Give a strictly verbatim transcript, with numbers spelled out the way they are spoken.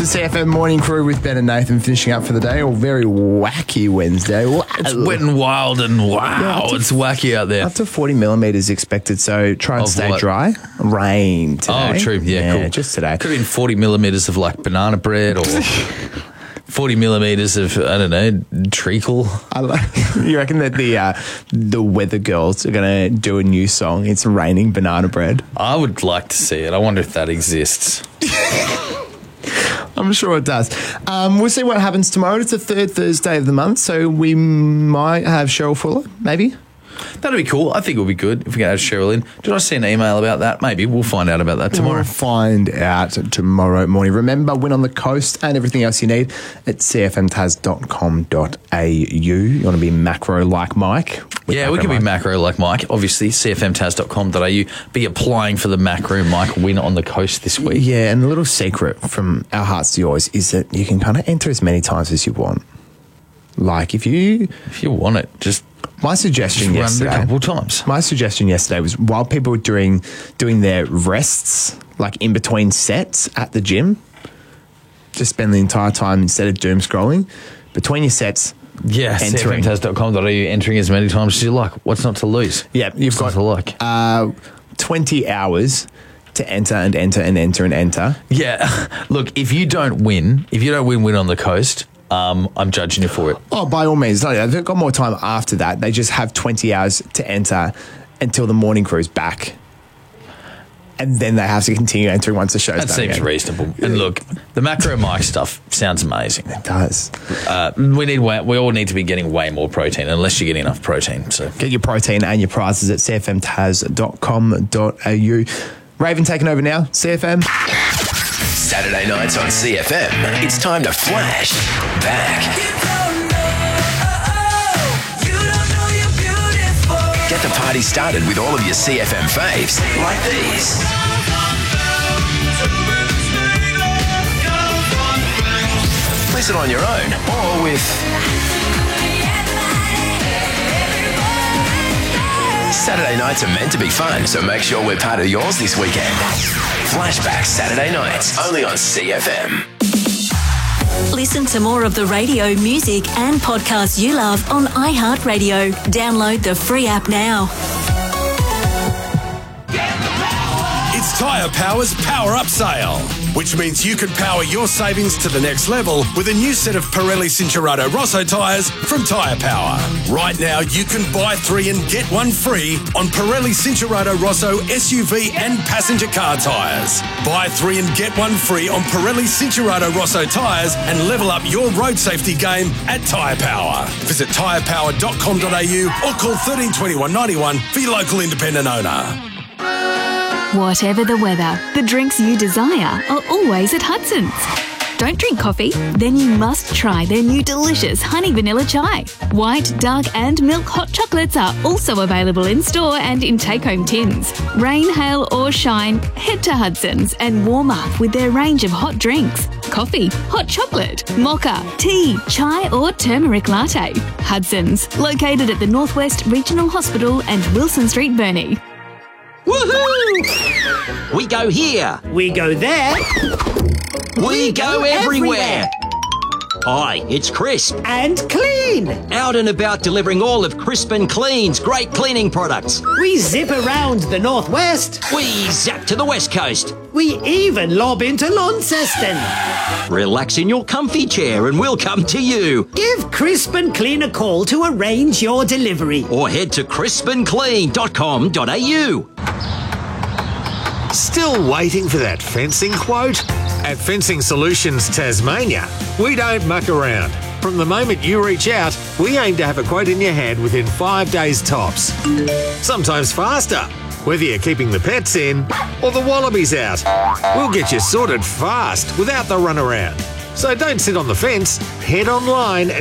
C F M Morning Crew with Ben and Nathan finishing up for the day. A very wacky Wednesday. Wow. It's wet and wild and wow, yeah, it's wacky out there. Up to forty millimetres expected, so try and Of stay what? dry. Rain today. Oh, true. Yeah, cool. Just today. Could have been forty millimetres of like banana bread or forty millimetres of, I don't know, treacle. I like, you reckon that the uh, the Weather Girls are going to do a new song? It's raining banana bread. I would like to see it. I wonder if that exists. I'm sure it does. Um, we'll see what happens tomorrow. It's the third Thursday of the month, so we might have Cheryl Fuller, maybe. That'd be cool. I think it would be good if we could add Cheryl in. Did I see an email about that? Maybe. We'll find out about that tomorrow. We'll find out tomorrow morning. Remember, Win on the Coast and everything else you need at c f m tas dot com dot a u. You want to be macro like Mike? Yeah, we can be macro like Mike. Obviously, c f m tas dot com dot a u. Be applying for the macro Mike Win on the Coast this week. Yeah, and a little secret from our hearts to yours is that you can kind of enter as many times as you want. Like if you... If you want it, just... My suggestion Just run yesterday, a couple times. My suggestion yesterday was while people were doing doing their rests, like in between sets at the gym, just spend the entire time instead of doom scrolling between your sets. Yeah, c f m tas dot com dot a u, entering as many times as you like. What's not to lose? Yeah, you've What's got not to like? uh, twenty hours to enter and enter and enter and enter. Yeah, look, if you don't win, if you don't win Win on the Coast, um, I'm judging you for it. Oh, by all means. No, they've got more time after that. They just have twenty hours to enter until the morning crew's back. And then they have to continue entering once the show's That done seems again. reasonable. And look, the macro Mike stuff sounds amazing. It does. Uh, we need way, we all need to be getting way more protein, unless you get enough protein. So Get your protein and your prizes at c f m tas dot com dot a u. Raven taking over now. C F M. Saturday nights on C F M, it's time to flash back. Get the party started with all of your C F M faves, like these. Listen on your own or with Saturday nights are meant to be fun, so make sure we're part of yours this weekend. Flashback Saturday nights, only on C F M. Listen to more of the radio, music and podcasts you love on iHeartRadio. Download the free app now. It's Tyre Power's Power Up Sale, which means you can power your savings to the next level with a new set of Pirelli Cincherato Rosso tyres from Tyre Power. Right now, you can buy three and get one free on Pirelli Cincherato Rosso S U V and passenger car tyres. Buy three and get one free on Pirelli Cincherato Rosso tyres and level up your road safety game at Tyre Power. Visit tyre power dot com dot a u or call one three two one, nine one for your local independent owner. Whatever the weather, the drinks you desire are always at Hudson's. Don't drink coffee? Then you must try their new delicious honey vanilla chai. White, dark and milk hot chocolates are also available in store and in take-home tins. Rain, hail or shine, head to Hudson's and warm up with their range of hot drinks. Coffee, hot chocolate, mocha, tea, chai or turmeric latte. Hudson's, located at the Northwest Regional Hospital and Wilson Street, Burnie. Woohoo! We go here. We go there. We, we go, go everywhere. everywhere. Hi, it's Crisp. And Clean. Out and about delivering all of Crisp and Clean's great cleaning products. We zip around the Northwest. We zap to the West Coast. We even lob into Launceston. Relax in your comfy chair and we'll come to you. Give Crisp and Clean a call to arrange your delivery. Or head to crisp and clean dot com dot a u. Still waiting for that fencing quote? At Fencing Solutions Tasmania, we don't muck around. From the moment you reach out, we aim to have a quote in your hand within five days tops. Sometimes faster, whether you're keeping the pets in or the wallabies out. We'll get you sorted fast without the runaround. So don't sit on the fence, head online